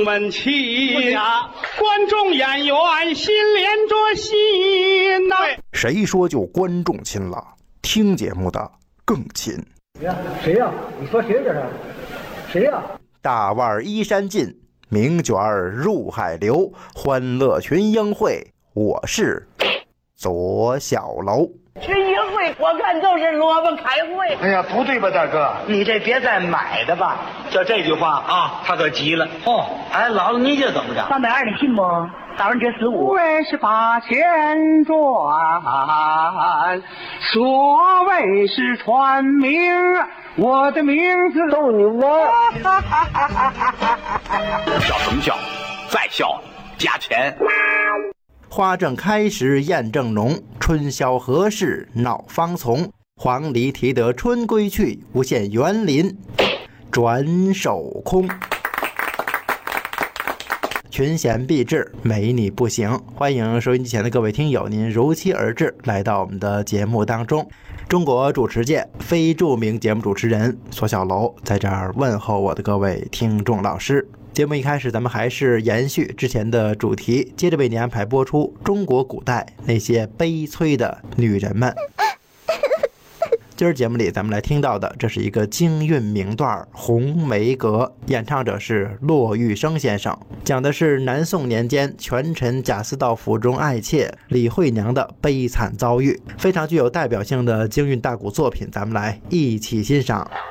们起，观众演员心连着心呐。 谁说就观众亲了？听节目的更亲。 谁呀？你说谁这是？谁呀？ 大腕依山尽，名卷入海流，欢乐群英会，我是左小楼。 群英会我看都是萝卜开会。 哎呀，不对吧，大哥？ 你这别再买的吧。就这句话啊，他可急了。哦，哎，姥姥你这怎么着？320的信不？早上这15。 为是把钱赚，所谓是传名，我的名字逗你玩。 笑什么笑？再笑加钱。 花正开时燕正浓，春宵何事闹芳丛。黄鹂啼得春归去，无限园林转手空。群贤毕至，没你不行。欢迎收音机前的各位听友，您如期而至，来到我们的节目当中。中国主持界非著名节目主持人左小楼在这儿问候我的各位听众老师。节目一开始，咱们还是延续之前的主题，接着为您安排播出中国古代那些悲催的女人们。今儿节目里咱们来听到的，这是一个京韵名段《红梅阁》，演唱者是骆玉笙先生，讲的是南宋年间权臣贾似道府中爱妾李惠娘的悲惨遭遇，非常具有代表性的京韵大鼓作品，咱们来一起欣赏。